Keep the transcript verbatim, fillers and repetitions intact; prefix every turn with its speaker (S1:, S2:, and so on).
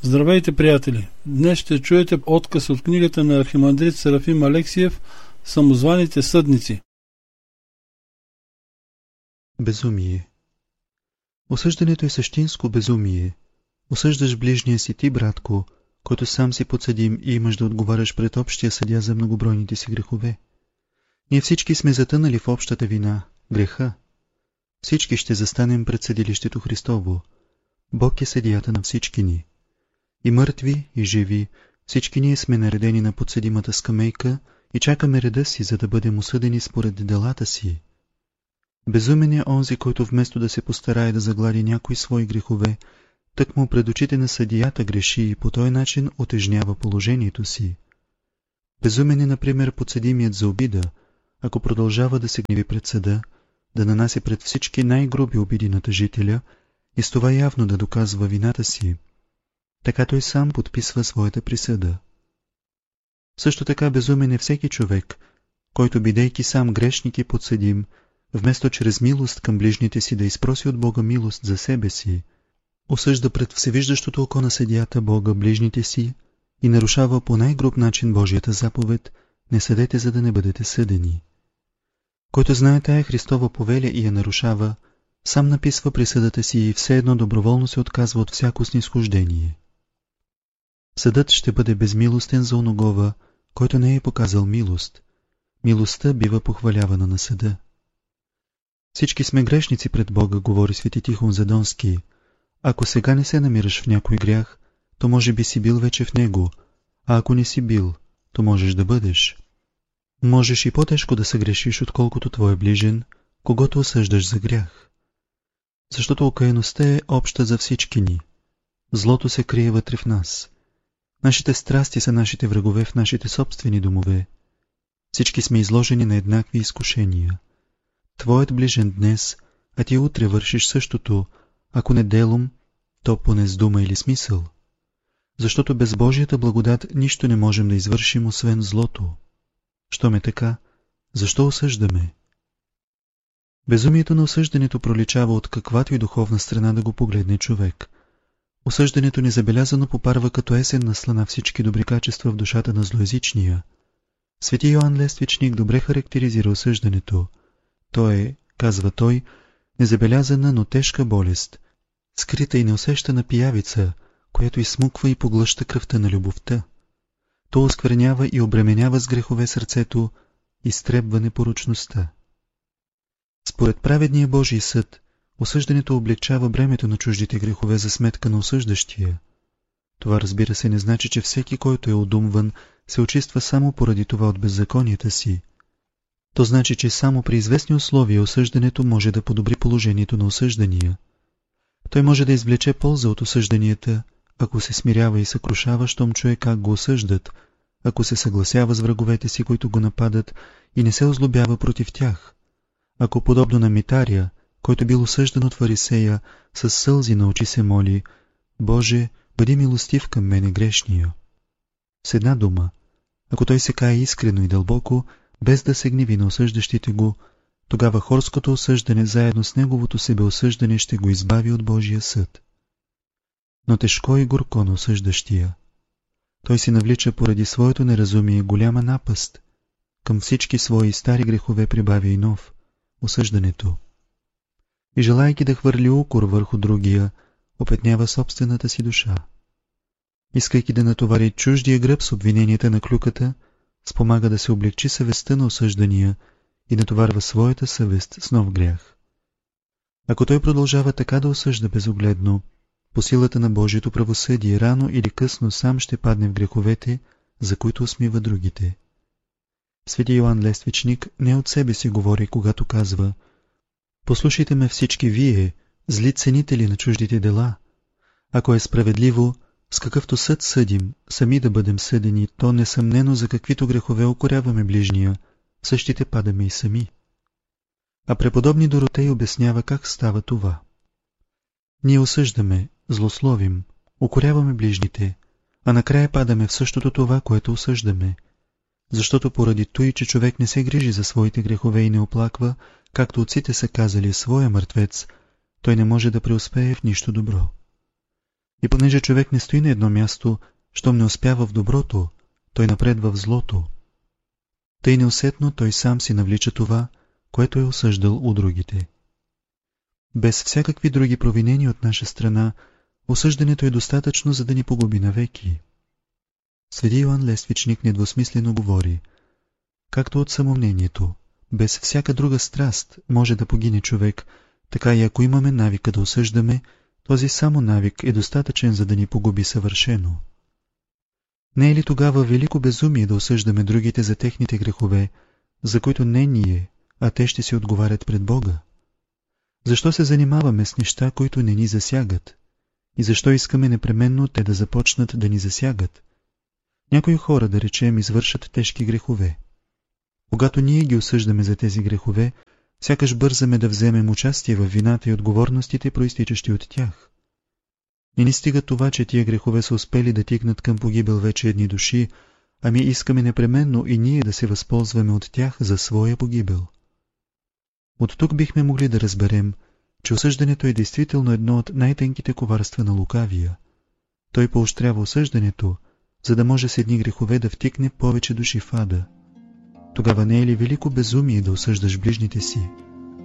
S1: Здравейте, приятели! Днес ще чуете отказ от книгата на архимандрит Серафим Алексиев «Самозваните съдници».
S2: Безумие. Осъждането е същинско безумие. Осъждаш ближния си ти, братко, който сам си подсъдим и имаш да отговаряш пред общия съдия за многобройните си грехове. Ние всички сме затънали в общата вина, греха. Всички ще застанем пред съдилището Христово. Бог е съдията на всички ни. И мъртви, и живи, всички ние сме наредени на подсъдимата скамейка и чакаме реда си, за да бъдем осъдени според делата си. Безумен е онзи, който вместо да се постарае да заглади някои свои грехове, тъкмо пред очите на съдията греши и по този начин утежнява положението си. Безумен е, например, подсъдимият за обида, ако продължава да се гневи пред съда, да нанася пред всички най-груби обиди на тъжителя и с това явно да доказва вината си. Така той сам подписва своята присъда. Също така безумен е всеки човек, който, бидейки сам грешник и подсъдим, вместо чрез милост към ближните си да изпроси от Бога милост за себе си, осъжда пред всевиждащото око на съдията Бога ближните си и нарушава по най-груб начин Божията заповед: не съдете, за да не бъдете съдени. Който знае тая Христова повеля и я нарушава, сам написва присъдата си и все едно доброволно се отказва от всяко снизхождение. Съдът ще бъде безмилостен за оногова, който не е показал милост. Милостта бива похвалявана на съда. Всички сме грешници пред Бога, говори свети Тихон Задонски. Ако сега не се намираш в някой грях, то може би си бил вече в него, а ако не си бил, то можеш да бъдеш. Можеш и по-тежко да съгрешиш, отколкото твой ближен, когото осъждаш за грях. Защото окаяността е обща за всички ни. Злото се крие вътре в нас. Нашите страсти са нашите врагове в нашите собствени домове. Всички сме изложени на еднакви изкушения. Твоят ближен днес, а ти утре вършиш същото, ако не делом, то поне с дума или смисъл. Защото без Божията благодат нищо не можем да извършим, освен злото. Щом е така, защо осъждаме? Безумието на осъждането проличава от каквато и духовна страна да го погледне човек. Осъждането незабелязано попарва като есенна слана всички добри качества в душата на злоязичния. Свети Йоан Лествичник добре характеризира осъждането. То е, казва той, незабелязана, но тежка болест, скрита и неусещана пиявица, която изсмуква и поглъща кръвта на любовта. То осквернява и обременява с грехове сърцето, изтребва непорочността. Според праведния Божий съд, осъждането облегчава бремето на чуждите грехове за сметка на осъждащия. Това, разбира се, не значи, че всеки, който е одумван, се очиства само поради това от беззаконията си. То значи, че само при известни условия осъждането може да подобри положението на осъждания. Той може да извлече полза от осъжданията, ако се смирява и съкрушава, щом чуе как го осъждат, ако се съгласява с враговете си, които го нападат, и не се озлобява против тях. Ако подобно на Митария, който бил осъждан от фарисея, с сълзи на очи се моли: Боже, бъди милостив към мене грешния. С една дума, ако той се кае искрено и дълбоко, без да се гневи на осъждащите го, тогава хорското осъждане заедно с неговото себеосъждане ще го избави от Божия съд. Но тежко и горко на осъждащия. Той си навлича поради своето неразумие голяма напаст. Към всички свои стари грехове прибавя и нов – осъждането. И желайки да хвърли укор върху другия, опетнява собствената си душа. Искайки да натовари чуждия гръб с обвиненията на клюката, спомага да се облегчи съвестта на осъждания и натоварва своята съвест с нов грях. Ако той продължава така да осъжда безогледно, по силата на Божието правосъдие рано или късно сам ще падне в греховете, за които усмива другите. Свети Йоан Лествичник не от себе си говори, когато казва: послушайте ме всички вие, зли ценители на чуждите дела. Ако е справедливо, с какъвто съд съдим, сами да бъдем съдени, то несъмнено за каквито грехове укоряваме ближния, същите падаме и сами. А преподобни Доротей обяснява как става това. Ние осъждаме, злословим, укоряваме ближните, а накрая падаме в същото това, което осъждаме. Защото поради той, че човек не се грижи за своите грехове и не оплаква, както отците са казали, своя мъртвец, той не може да преуспее в нищо добро. И понеже човек не стои на едно място, щом не успява в доброто, той напредва в злото. Тъй неусетно той сам си навлича това, което е осъждал у другите. Без всякакви други провинения от наша страна, осъждането е достатъчно, за да ни погуби навеки. Свети Йоан Лествичник недвусмислено говори: както от самомнението, без всяка друга страст може да погине човек, така и ако имаме навика да осъждаме, този само навик е достатъчен, за да ни погуби съвършено. Не е ли тогава велико безумие да осъждаме другите за техните грехове, за които не ние, а те ще си отговарят пред Бога? Защо се занимаваме с неща, които не ни засягат? И защо искаме непременно те да започнат да ни засягат? Някои хора, да речем, извършат тежки грехове. Когато ние ги осъждаме за тези грехове, сякаш бързаме да вземем участие в вината и отговорностите, проистичащи от тях. Не ни стига това, че тия грехове са успели да тикнат към погибел вече едни души, ами искаме непременно и ние да се възползваме от тях за своя погибел. От тук бихме могли да разберем, че осъждането е действително едно от най-тенките коварства на лукавия. Той поощрява осъждането, за да може с едни грехове да втикне повече души в ада. Тогава не е ли велико безумие да осъждаш ближните си?